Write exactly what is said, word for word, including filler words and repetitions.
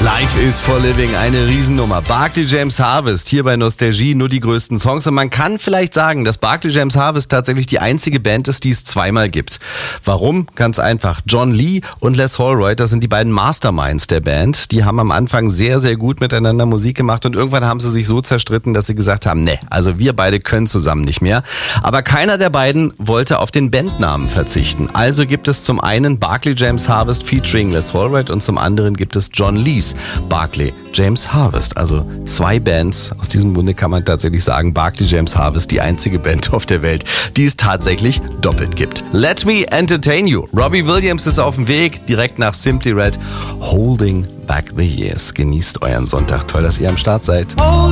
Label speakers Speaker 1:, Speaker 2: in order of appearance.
Speaker 1: Life is for Living, eine Riesennummer. Barclay James Harvest, hier bei Nostalgie, nur die größten Songs. Und man kann vielleicht sagen, dass Barclay James Harvest tatsächlich die einzige Band ist, die es zweimal gibt. Warum? Ganz einfach. John Lee und Les Holroyd, das sind die beiden Masterminds der Band. Die haben am Anfang sehr, sehr gut miteinander Musik gemacht und irgendwann haben sie sich so zerstritten, dass sie gesagt haben, ne, also wir beide können zusammen nicht mehr. Aber keiner der beiden wollte auf den Bandnamen verzichten. Also gibt es zum einen Barclay James Harvest featuring Les Holroyd und zum anderen gibt es John Lees Barclay James Harvest. Also zwei Bands. Aus diesem Grunde kann man tatsächlich sagen, Barclay James Harvest, die einzige Band auf der Welt, die es tatsächlich doppelt gibt. Let me entertain you. Robbie Williams ist auf dem Weg, direkt nach Simply Red. Holding back the years. Genießt euren Sonntag. Toll, dass ihr am Start seid.